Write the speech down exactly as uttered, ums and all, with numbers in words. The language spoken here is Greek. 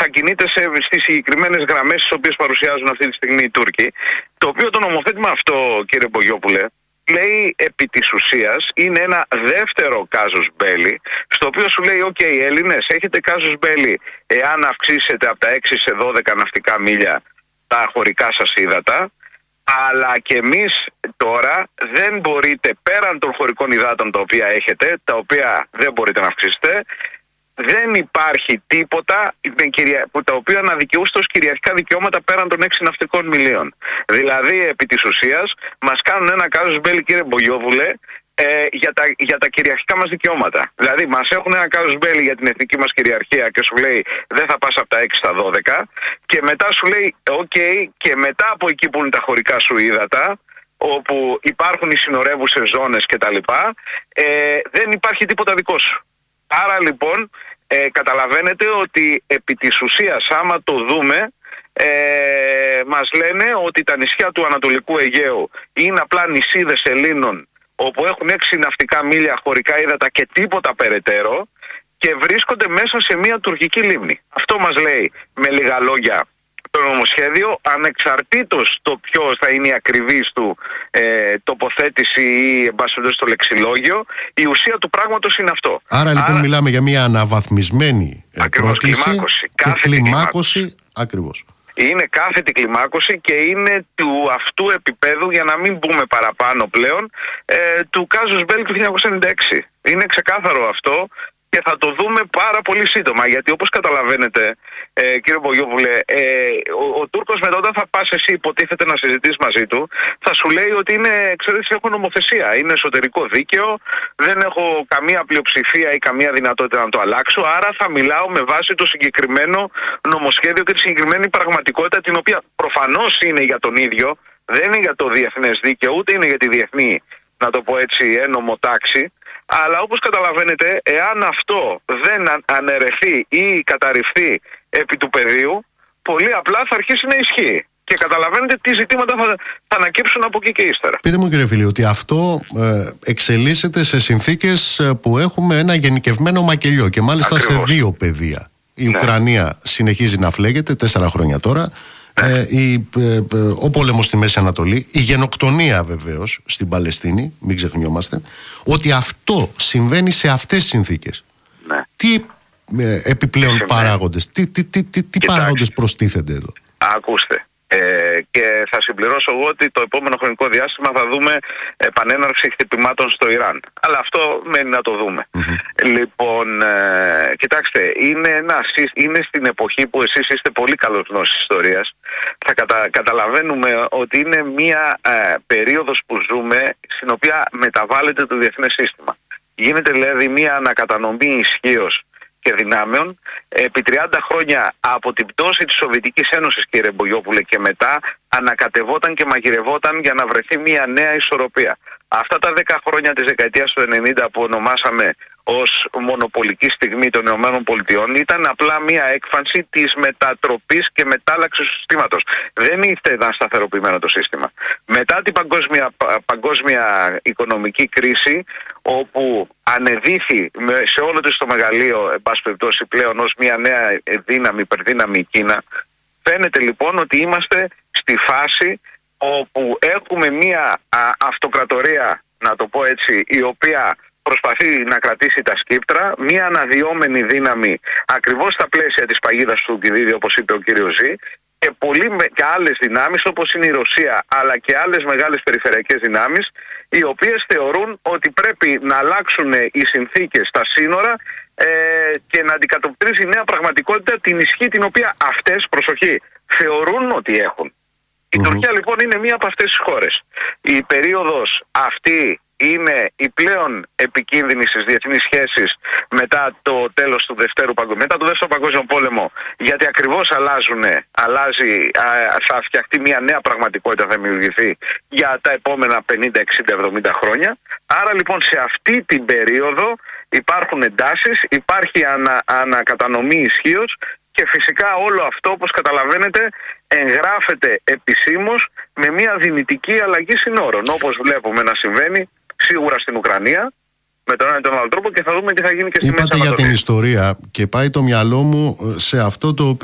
θα κινείται σε, στις συγκεκριμένες γραμμές τις οποίες παρουσιάζουν αυτή τη στιγμή οι Τούρκοι. Το οποίο το νομοθέτημα αυτό, κύριε Μπογιόπουλε, λέει επί της ουσίας είναι ένα δεύτερο κάζους μπέλι, στο οποίο σου λέει: «Οκ, okay, Έλληνες, έχετε κάζους μπέλι εάν αυξήσετε από τα έξι σε δώδεκα ναυτικά μίλια τα χωρικά σας ύδατα, αλλά και εμείς τώρα δεν μπορείτε, πέραν των χωρικών υδάτων τα οποία έχετε, τα οποία δεν μπορείτε να αυξήσετε, δεν υπάρχει τίποτα που τα οποία να δικαιούστε ως κυριαρχικά δικαιώματα πέραν των έξι ναυτικών μιλίων». Δηλαδή, επί της ουσίας, μας κάνουν ένα κάζους μπέλι, κύριε Μπογιόπουλε, ε, για, τα, για τα κυριαρχικά μας δικαιώματα. Δηλαδή, μας έχουν ένα κάζους μπέλι για την εθνική μας κυριαρχία και σου λέει δεν θα πας από τα έξι στα δώδεκα, και μετά σου λέει: «Οκ, okay, και μετά από εκεί που είναι τα χωρικά σου ύδατα, όπου υπάρχουν οι συνορεύουσες ζώνες κτλ., ε, δεν υπάρχει τίποτα δικό σου». Άρα λοιπόν ε, καταλαβαίνετε ότι επί της ουσίας, άμα το δούμε, ε, μας λένε ότι τα νησιά του Ανατολικού Αιγαίου είναι απλά νησίδες Ελλήνων, όπου έχουν έξι ναυτικά μίλια χωρικά ύδατα και τίποτα περαιτέρω, και βρίσκονται μέσα σε μια τουρκική λίμνη. Αυτό μας λέει με λίγα λόγια το νομοσχέδιο, ανεξαρτήτως το ποιο θα είναι η ακριβής του ε, τοποθέτηση ή εν πάση περιπτώσει το λεξιλόγιο, η ουσία του πράγματος είναι αυτό. Άρα λοιπόν Άρα, μιλάμε για μια αναβαθμισμένη πρόκληση κλιμάκωση, και κλιμάκωση ακριβώς. Είναι κάθετη κλιμάκωση και είναι του αυτού επίπεδου, για να μην μπούμε παραπάνω πλέον, ε, του κάζους μπέλι του χίλια εννιακόσια ενενήντα έξι. Είναι ξεκάθαρο αυτό. Και θα το δούμε πάρα πολύ σύντομα, γιατί όπως καταλαβαίνετε, ε, κύριε Μπογιόπουλε, ε, ο, ο Τούρκος μετά, όταν θα πας εσύ υποτίθεται να συζητήσεις μαζί του, θα σου λέει ότι είναι, ξέρετε, έχω νομοθεσία, είναι εσωτερικό δίκαιο, δεν έχω καμία πλειοψηφία ή καμία δυνατότητα να το αλλάξω, άρα θα μιλάω με βάση το συγκεκριμένο νομοσχέδιο και τη συγκεκριμένη πραγματικότητα, την οποία προφανώς είναι για τον ίδιο, δεν είναι για το διεθνές δίκαιο, ούτε είναι για τη διεθνή, να το πω έτσι, ένομο τάξη. Αλλά όπως καταλαβαίνετε, εάν αυτό δεν αναιρεθεί ή καταρριφθεί επί του πεδίου, πολύ απλά θα αρχίσει να ισχύει. Και καταλαβαίνετε τι ζητήματα θα, θα ανακύψουν από εκεί και ύστερα. Πείτε μου, κύριε Φίλη, ότι αυτό ε, εξελίσσεται σε συνθήκες που έχουμε ένα γενικευμένο μακελιό, και μάλιστα Ακριβώς. σε δύο πεδία. Η ναι. Ουκρανία συνεχίζει να φλέγεται τέσσερα χρόνια τώρα. Ε, η, ε, ε, ο πόλεμος στη Μέση Ανατολή, η γενοκτονία βεβαίως στην Παλαιστίνη, μην ξεχνιόμαστε, ότι αυτό συμβαίνει σε αυτές τις συνθήκες. Ναι. Τι ε, επιπλέον Συμβαίνει. παράγοντες, τι, τι, τι, τι, τι παράγοντες προστίθενται εδώ? Ακούστε, ε, και θα συμπληρώσω εγώ ότι το επόμενο χρονικό διάστημα θα δούμε επανέναρξη χτυπημάτων στο Ιράν. Αλλά αυτό μένει να το δούμε. Mm-hmm. Λοιπόν, ε, κοιτάξτε, είναι, ένα, είναι στην εποχή που εσείς είστε πολύ καλός γνώστης ιστορίας. Θα κατα, καταλαβαίνουμε ότι είναι μια ε, περίοδος που ζούμε, στην οποία μεταβάλλεται το διεθνές σύστημα. Γίνεται δηλαδή μια ανακατανομή ισχύως και δυνάμεων. Επί τριάντα χρόνια από την πτώση της Σοβιετικής Ένωσης, κύριε Μπογιόπουλε, και μετά ανακατευόταν και μαγειρευόταν για να βρεθεί μια νέα ισορροπία. Αυτά τα δέκα χρόνια της δεκαετίας του ενενήντα που ονομάσαμε ως μονοπολική στιγμή των ΗΠΑ ήταν απλά μια έκφανση της μετατροπής και μετάλλαξης του συστήματος. Δεν ήταν σταθεροποιημένο το σύστημα. Μετά την παγκόσμια, παγκόσμια οικονομική κρίση, όπου ανεδύθη σε όλο το το μεγαλείο, εν πάση περιπτώσει, πλέον ως μια νέα δύναμη, υπερδύναμη η Κίνα, φαίνεται λοιπόν ότι είμαστε στη φάση όπου έχουμε μια α, αυτοκρατορία, να το πω έτσι, η οποία προσπαθεί να κρατήσει τα σκύπτρα, μια αναδυόμενη δύναμη ακριβώς στα πλαίσια της παγίδας του Θουκυδίδη, όπως είπε ο κύριος Ζή, και, πολλοί, και άλλες δυνάμεις όπως είναι η Ρωσία, αλλά και άλλες μεγάλες περιφερειακές δυνάμεις, οι οποίες θεωρούν ότι πρέπει να αλλάξουν οι συνθήκες στα σύνορα ε, και να αντικατοπτρίζει η νέα πραγματικότητα την ισχύ την οποία αυτές, προσοχή, θεωρούν ότι έχουν. Η mm-hmm. Τουρκία λοιπόν είναι μία από αυτές τις χώρες. Η περίοδος αυτή είναι η πλέον επικίνδυνη στις διεθνείς σχέσεις μετά το τέλος του Δευτέρου Παγκόσμιου, μετά το Δεύτερο Παγκόσμιο Πόλεμο, γιατί ακριβώς αλλάζουν, αλλάζει, α, θα φτιαχτεί μια νέα πραγματικότητα, θα δημιουργηθεί για τα επόμενα πενήντα, εξήντα, εβδομήντα χρόνια. Άρα λοιπόν σε αυτή την περίοδο υπάρχουν εντάσεις, υπάρχει ανα, ανακατανομή ισχύως, και φυσικά όλο αυτό, όπως καταλαβαίνετε, εγγράφεται επισήμως με μια δυνητική αλλαγή συνόρων, όπως βλέπουμε να συμβαίνει σίγουρα στην Ουκρανία, με τον ένα ή τον άλλο τρόπο, και θα δούμε τι θα γίνει και στη Μέση Ανατολή. Είπατε για την ιστορία και πάει το μυαλό μου σε αυτό το οποίο